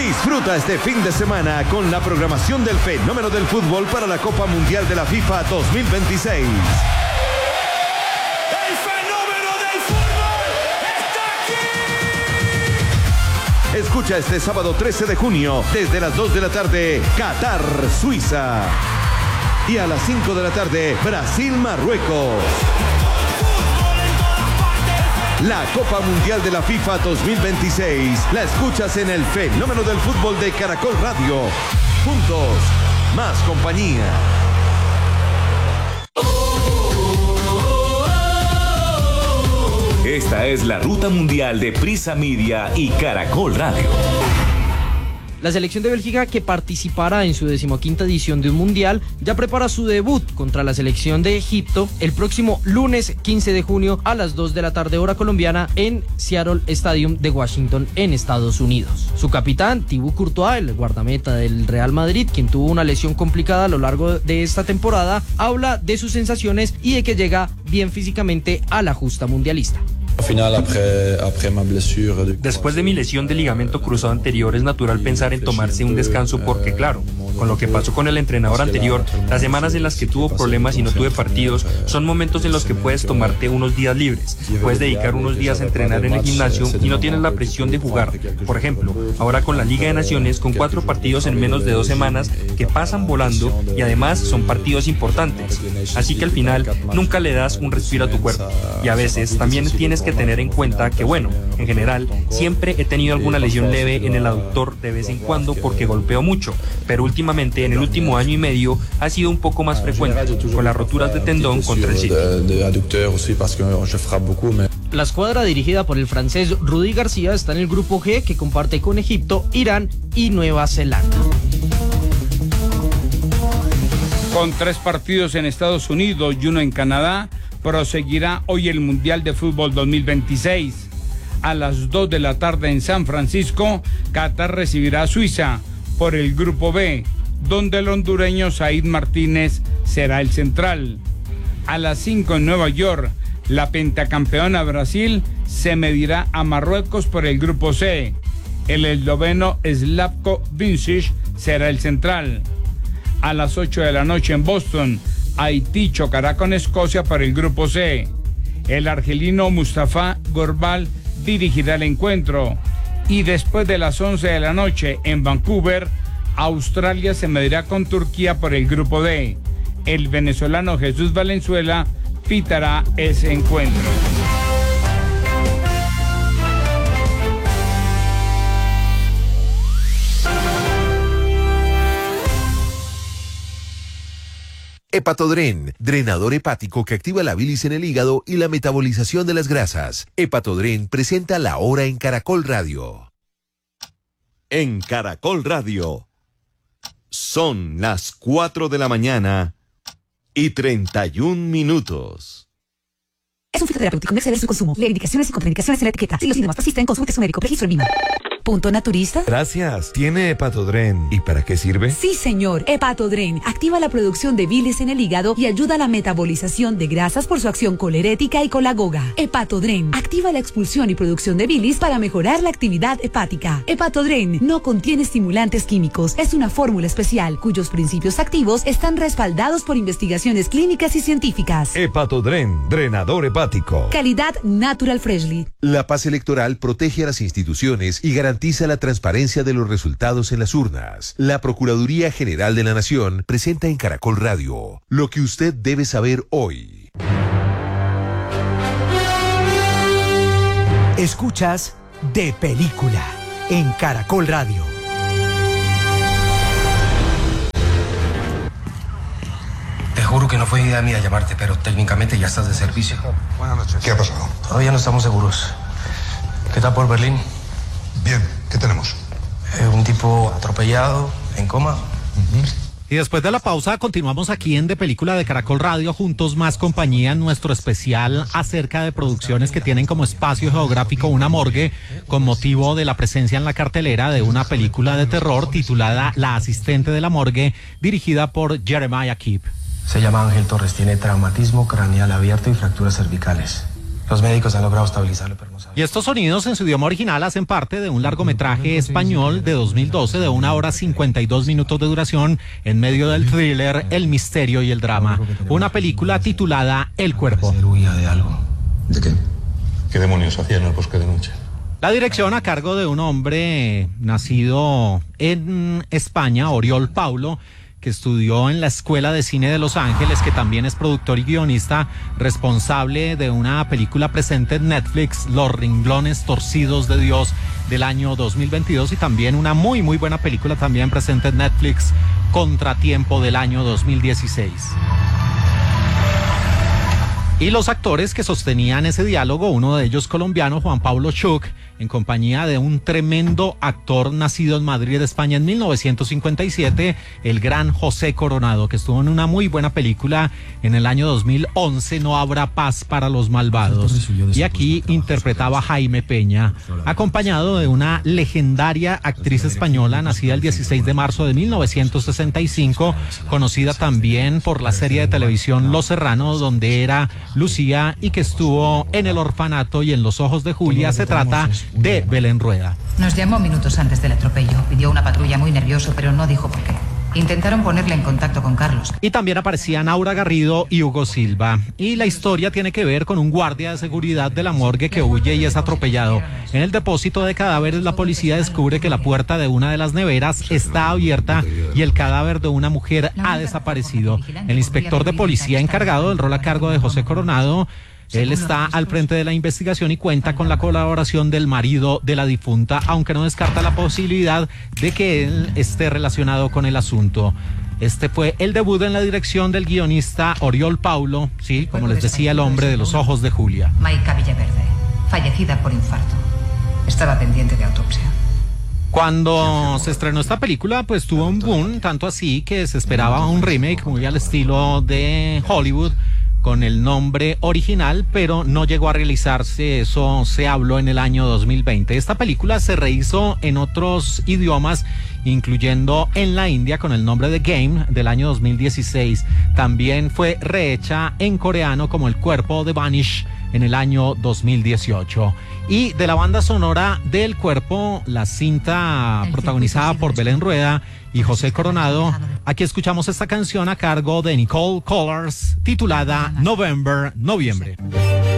Disfruta este fin de semana con la programación del fenómeno del fútbol para la Copa Mundial de la FIFA 2026. Escucha este sábado 13 de junio, desde las 2 de la tarde, Qatar, Suiza. Y a las 5 de la tarde, Brasil, Marruecos. La Copa Mundial de la FIFA 2026 la escuchas en el fenómeno del fútbol de Caracol Radio. Juntos, más compañía. Esta es la ruta mundial de Prisa Media y Caracol Radio. La selección de Bélgica, que participará en su 15ª edición de un mundial, ya prepara su debut contra la selección de Egipto el próximo lunes 15 de junio a las 2 de la tarde hora colombiana en Seattle Stadium de Washington, en Estados Unidos. Su capitán, Thibaut Courtois, el guardameta del Real Madrid, quien tuvo una lesión complicada a lo largo de esta temporada, habla de sus sensaciones y de que llega bien físicamente a la justa mundialista. Después de mi lesión de ligamento cruzado anterior, es natural pensar en tomarse un descanso porque, claro, con lo que pasó con el entrenador anterior, las semanas en las que tuvo problemas y no tuve partidos son momentos en los que puedes tomarte unos días libres, puedes dedicar unos días a entrenar en el gimnasio y no tienes la presión de jugar. Por ejemplo, ahora con la Liga de Naciones, con 4 partidos en menos de 2 semanas que pasan volando y además son partidos importantes. Así que al final nunca le das un respiro a tu cuerpo y a veces también tienes que tener en cuenta que, bueno, en general siempre he tenido alguna lesión leve en el aductor de vez en cuando porque golpeo mucho, pero últimamente en el último año y medio ha sido un poco más frecuente con las roturas de tendón contra el sitio. La escuadra dirigida por el francés Rudy García está en el grupo G, que comparte con Egipto, Irán y Nueva Zelanda. Con 3 partidos en Estados Unidos y 1 en Canadá, proseguirá hoy el Mundial de Fútbol 2026. A las 2 de la tarde en San Francisco, Qatar recibirá a Suiza por el Grupo B, donde el hondureño Said Martínez será el central. A las 5 en Nueva York, la pentacampeona Brasil se medirá a Marruecos por el Grupo C. El esloveno Slavko Vincic será el central. A las 8 de la noche en Boston, Haití chocará con Escocia para el Grupo C. El argelino Mustafa Gorbal dirigirá el encuentro. Y después de las 11 de la noche en Vancouver, Australia se medirá con Turquía por el Grupo D. El venezolano Jesús Valenzuela pitará ese encuentro. Hepatodren, drenador hepático que activa la bilis en el hígado y la metabolización de las grasas. Hepatodren presenta La Hora en Caracol Radio. En Caracol Radio, son las 4 de la mañana y 31 minutos. Es un fitoterapéutico, no exceder su consumo. Lee indicaciones y contraindicaciones en la etiqueta. Si los síntomas persisten, consulte su médico. Registro en Lima. ¿Punto naturista? Gracias. ¿Tiene Hepatodren? ¿Y para qué sirve? Sí, señor. Hepatodren activa la producción de bilis en el hígado y ayuda a la metabolización de grasas por su acción colerética y colagoga. Hepatodren activa la expulsión y producción de bilis para mejorar la actividad hepática. Hepatodren no contiene estimulantes químicos. Es una fórmula especial cuyos principios activos están respaldados por investigaciones clínicas y científicas. Hepatodren, drenador hepático. Calidad Natural Freshly. La paz electoral protege a las instituciones y garantiza la transparencia de los resultados en las urnas. La Procuraduría General de la Nación presenta en Caracol Radio lo que usted debe saber hoy. Escuchas De Película en Caracol Radio. Te juro que no fue idea mía llamarte, pero técnicamente ya estás de servicio. Buenas noches. ¿Qué ha pasado? Todavía no estamos seguros. ¿Qué tal por Berlín? Bien, ¿qué tenemos? Un tipo atropellado, en coma. Y después de la pausa continuamos aquí en De Película de Caracol Radio, juntos más compañía, en nuestro especial acerca de producciones que tienen como espacio geográfico una morgue, con motivo de la presencia en la cartelera de una película de terror titulada La asistente de la morgue, dirigida por Jeremiah Kipp. Se llama Ángel Torres, tiene traumatismo craneal abierto y fracturas cervicales. Los médicos han logrado estabilizarlo, pero no saben. Y estos sonidos en su idioma original hacen parte de un largometraje español de 2012 de 1 hora 52 minutos de duración en medio del thriller, el misterio y el drama. Una película titulada El Cuerpo. De algo. ¿De qué? ¿Qué demonios hacía en el bosque de noche? La dirección a cargo de un hombre nacido en España, Oriol Paulo, que estudió en la Escuela de Cine de Los Ángeles, que también es productor y guionista, responsable de una película presente en Netflix, Los Renglones Torcidos de Dios, del año 2022, y también una muy buena película también presente en Netflix, Contratiempo, del año 2016. Y los actores que sostenían ese diálogo, uno de ellos colombiano, Juan Pablo Schuch, en compañía de un tremendo actor nacido en Madrid, España, en 1957, el gran José Coronado, que estuvo en una muy buena película en el año 2011, No habrá paz para los malvados. Y aquí interpretaba a Jaime Peña, acompañado de una legendaria actriz española, nacida el 16 de marzo de 1965, conocida también por la serie de televisión Los Serranos, donde era Lucía, y que estuvo en El orfanato y en Los ojos de Julia. Se trata de Belén Rueda. Nos llamó minutos antes del atropello. Pidió una patrulla, muy nervioso, pero no dijo por qué. Intentaron ponerle en contacto con Carlos. Y también aparecían Aura Garrido y Hugo Silva. Y la historia tiene que ver con un guardia de seguridad de la morgue que huye y es atropellado. En el depósito de cadáveres, la policía descubre que la puerta de una de las neveras está abierta y el cadáver de una mujer ha desaparecido. El inspector de policía encargado del rol a cargo de José Coronado, él está al frente de la investigación y cuenta con la colaboración del marido de la difunta, aunque no descarta la posibilidad de que él esté relacionado con el asunto. Este fue el debut en la dirección del guionista Oriol Paulo, sí, como les decía, el hombre de Los ojos de Julia. Maica Villaverde, fallecida por infarto. Estaba pendiente de autopsia. Cuando se estrenó esta película, pues tuvo un boom, tanto así que se esperaba un remake muy al estilo de Hollywood, con el nombre original, pero no llegó a realizarse. Eso se habló en el año 2020. Esta película se rehizo en otros idiomas, incluyendo en la India con el nombre de Game, del año 2016. También fue rehecha en coreano como El Cuerpo, de Vanish, en el año 2018. Y de la banda sonora del Cuerpo, la cinta protagonizada por Belén Rueda y José Coronado, aquí escuchamos esta canción a cargo de Nicole Colors, titulada Noviembre.